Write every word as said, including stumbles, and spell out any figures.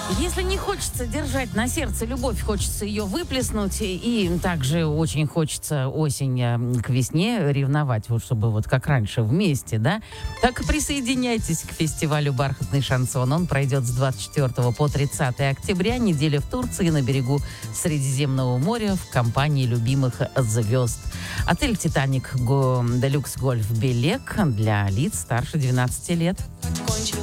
Если не хочется держать на сердце любовь, хочется ее выплеснуть, и также очень хочется осень э, к весне ревновать, вот чтобы вот как раньше вместе, да, так присоединяйтесь к фестивалю «Бархатный шансон». Он пройдет с двадцать четвёртого по тридцатое октября, неделя в Турции на берегу Средиземного моря в компании любимых звезд. Отель «Титаник» Го, Делюкс Гольф Белек для лиц старше двенадцати лет.